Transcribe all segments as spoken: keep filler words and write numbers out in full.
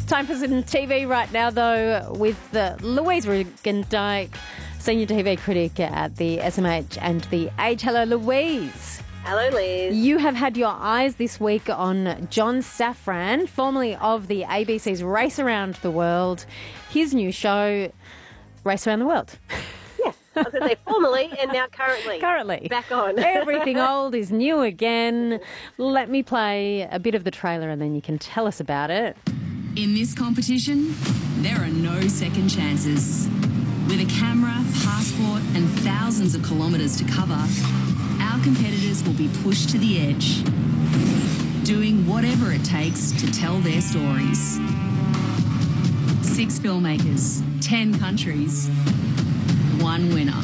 Time for some T V right now, though, with uh, Louise Regendyke, senior T V critic at the S M H and The Age. Hello, Louise. Hello, Liz. You have had your eyes this week on John Safran, formerly of the A B C's Race Around the World. His new show, Race Around the World. Yeah, I was going to say formerly and now currently. Currently. Back on. Everything old is new again. Let me play a bit of the trailer and then you can tell us about it. In this competition, there are no second chances. With a camera, passport and thousands of kilometres to cover, our competitors will be pushed to the edge, doing whatever it takes to tell their stories. Six filmmakers, ten countries, one winner.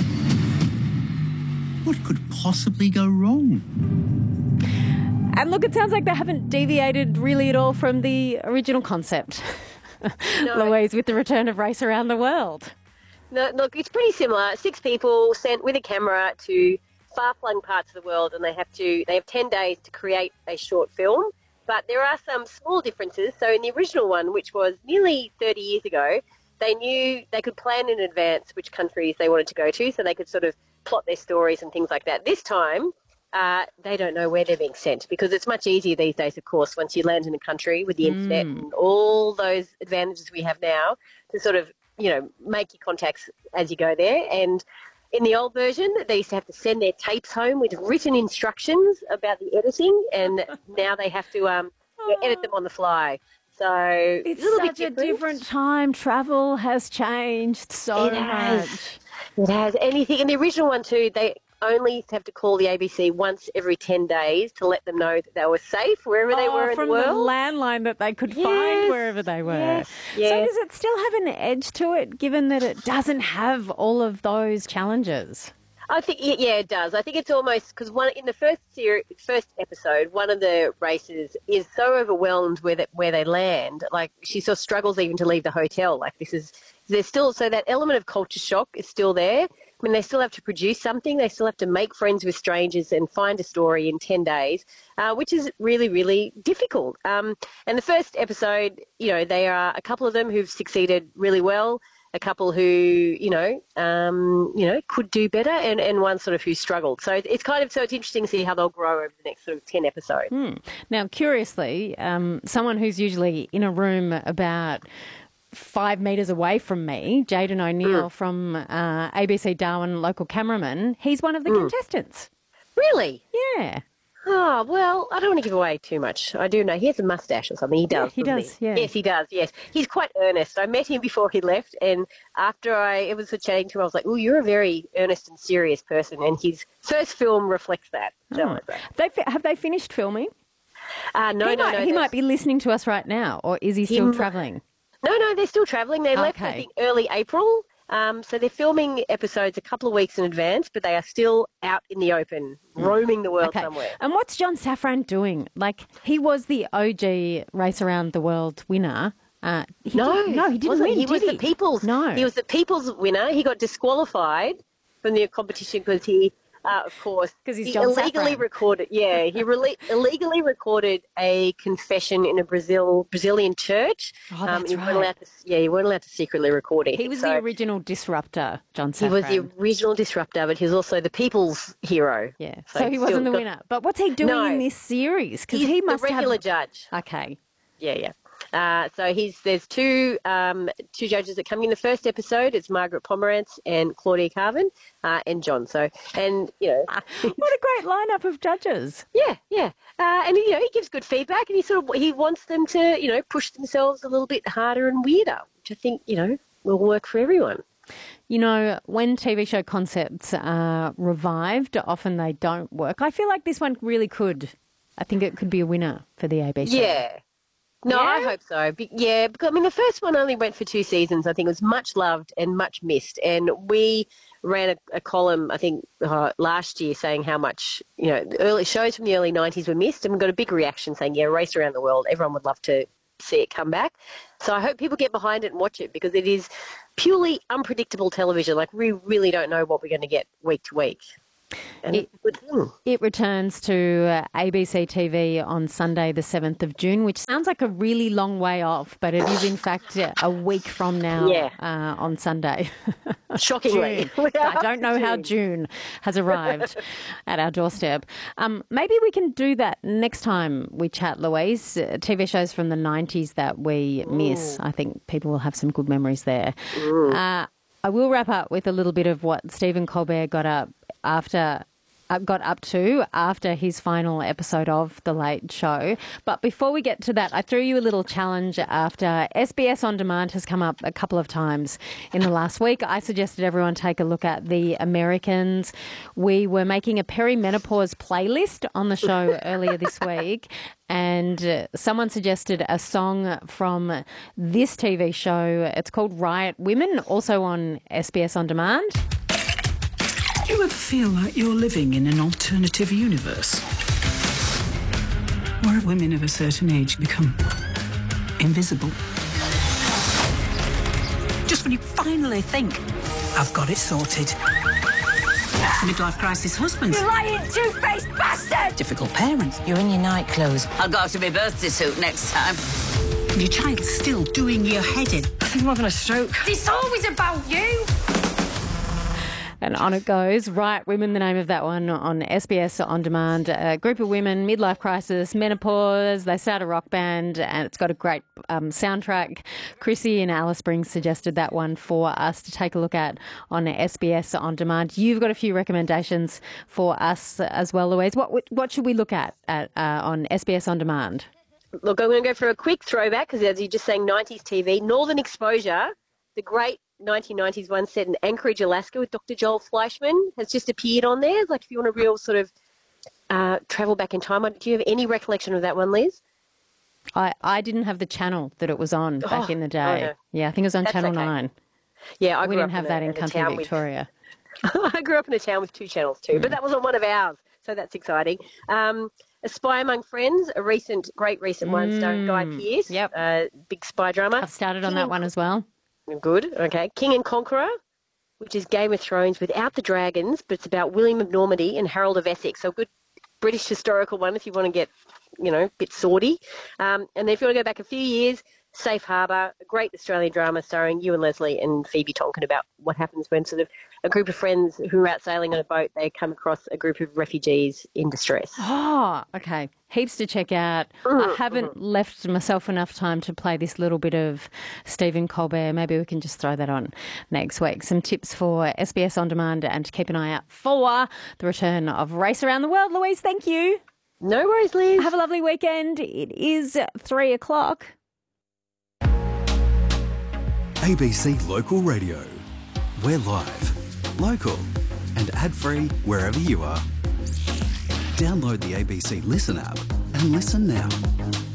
What could possibly go wrong? And look, it sounds like they haven't deviated really at all from the original concept, No. Louise, with the return of Race Around the World. No, look, it's pretty similar. Six people sent with a camera to far-flung parts of the world, and they have to they have ten days to create a short film. But there are some small differences. So in the original one, which was nearly thirty years ago, they knew they could plan in advance which countries they wanted to go to, so they could sort of plot their stories and things like that. This time, uh, they don't know where they're being sent, because it's much easier these days, of course, once you land in a country with the internet and all those advantages we have now to sort of, you know, make your contacts as you go there. And in the old version, they used to have to send their tapes home with written instructions about the editing, and now they have to um, you know, edit them on the fly. So It's a little such bit a different. different time. Travel has changed so It has. much. It has. Anything in the original one too, they only used to have to call the A B C once every ten days to let them know that they were safe wherever they Oh, were in from the world. the landline that they could find Yes, wherever they were. yes, So yes. does it still have an edge to it, given that it doesn't have all of those challenges? I think, yeah, yeah, it does. I think it's almost, because one in the first series, first episode, one of the racers is so overwhelmed with it, where they land. Like, she sort of struggles even to leave the hotel. Like, this is, there's still, so that element of culture shock is still there. I mean, they still have to produce something. They still have to make friends with strangers and find a story in ten days, uh, which is really, really difficult. Um, and the first episode, you know, there are a couple of them who've succeeded really well, a couple who, you know, um, you know, could do better, and, and one sort of who struggled. So it's kind of, so it's interesting to see how they'll grow over the next sort of ten episodes. Hmm. Now, curiously, um, someone who's usually in a room about five metres away from me, Jaden O'Neill Mm. from uh, A B C Darwin, local cameraman, he's one of the contestants. Really? Yeah. Oh, well, I don't want to give away too much. I do know he has a mustache or something. He does. he doesn't does, yeah. Yes, he does, yes. He's quite earnest. I met him before he left, and after I it was chatting to him, I was like, oh, you're a very earnest and serious person, and his first film reflects that. shall I say. They fi- have they finished filming? Uh, no, he no, might, no. he there's- might be listening to us right now, or is he still mi- travelling? No, no, they're still travelling. They left, I Okay. think, early April. Um, so they're filming episodes a couple of weeks in advance, but they are still out in the open, roaming the world Okay. somewhere. And what's John Safran doing? Like, he was the O G Race Around the World winner. Uh, he No, didn't, no, he didn't wasn't. win, He did was he? the people's. No. He was the people's winner. He got disqualified from the competition because he, uh, of course, 'Cause he's he John illegally Safran. recorded. Yeah, he rele- illegally recorded a confession in a Brazil Brazilian church. Oh, that's you right. weren't allowed to. Yeah, you weren't allowed to secretly record it. He was so the original disruptor, John Safran. He was the original disruptor, but he was also the people's hero. Yeah, so, he still wasn't the got- winner. But what's he doing No. in this series? Because He's he must the regular have... judge. Okay. Yeah, yeah. Uh, so he's there's two um, two judges that come in the first episode. It's Margaret Pomerantz and Claudia Carvin uh, and John. So and you know, What a great lineup of judges. yeah, yeah. Uh, and you know, he gives good feedback, and he sort of he wants them to you know push themselves a little bit harder and weirder, which I think you know will work for everyone. You know, when T V show concepts are revived, often they don't work. I feel like this one really could. I think it could be a winner for the A B C. Yeah. No, Yeah? I hope so. Be- yeah, because I mean, the first one only went for two seasons. I think it was much loved and much missed. And we ran a, a column, I think, uh, last year saying how much, you know, the early shows from the early nineties were missed, and we got a big reaction saying, yeah, Race Around the World, everyone would love to see it come back. So I hope people get behind it and watch it, because it is purely unpredictable television. Like, we really don't know what we're going to get week to week. And It- it's a good thing. It returns to uh, A B C T V on Sunday, the seventh of June, which sounds like a really long way off, but it is in fact uh, a week from now Yeah. uh, on Sunday. Shockingly. June. I don't know how June has arrived at our doorstep. Um, maybe we can do that next time we chat, Louise. Uh, T V shows from the nineties that we miss. I think people will have some good memories there. Uh, I will wrap up with a little bit of what Stephen Colbert got up after. Uh, got up to after his final episode of The Late Show. But before we get to that, I threw you a little challenge after S B S On Demand has come up a couple of times in the last week. I suggested everyone take a look at The Americans. We were making a perimenopause playlist on the show earlier this week, and uh, someone suggested a song from this T V show. It's called Riot Women, also on S B S On Demand. Do you ever feel like you're living in an alternative universe? Where women of a certain age become invisible? Just when you finally think, I've got it sorted. Midlife crisis husbands. You lying two-faced bastard! Difficult parents. You're in your night clothes. I'll go out to my birthday suit next time. Your child's still doing your head in. I think I'm having a stroke. It's always about you! And on it goes. Right, Women, the name of that one on S B S On Demand. A group of women, midlife crisis, menopause. They start a rock band and it's got a great um, soundtrack. Chrissy in Alice Springs suggested that one for us to take a look at on S B S On Demand. You've got a few recommendations for us as well, Louise. What what should we look at, at uh, on S B S On Demand? Look, I'm going to go for a quick throwback because as you're just saying, nineties T V, Northern Exposure, the great nineteen nineties one set in Anchorage, Alaska with Doctor Joel Fleischman has just appeared on there. Like if you want a real sort of uh, travel back in time, do you have any recollection of that one, Liz? I, I didn't have the channel that it was on back Oh, in the day. oh, no. Yeah, I think it was on That's Channel okay. nine. Yeah, I We grew didn't up have in that a, in in a country town Victoria. With, I grew up in a town with two channels too, but that was on one of ours, so that's exciting. Um, A Spy Among Friends, a recent, great recent one starring Guy Pearce. Yep. Uh, big spy drama. I've started on King that and- one as well. Good. Okay. King and Conqueror, which is Game of Thrones without the dragons, but it's about William of Normandy and Harold of Essex. So a good British historical one if you want to get, you know, a bit swordy. Um, and then if you want to go back a few years, Safe Harbour, a great Australian drama starring Ewan Leslie and Phoebe Tonkin about what happens when sort of a group of friends who are out sailing on a boat, they come across a group of refugees in distress. Oh, okay. Heaps to check out. I haven't left myself enough time to play this little bit of Stephen Colbert. Maybe we can just throw that on next week. Some tips for S B S On Demand and to keep an eye out for the return of Race Around the World. Louise, thank you. No worries, Liz. Have a lovely weekend. It is three o'clock. A B C Local Radio. We're live, local and ad-free wherever you are. Download the A B C Listen app and listen now.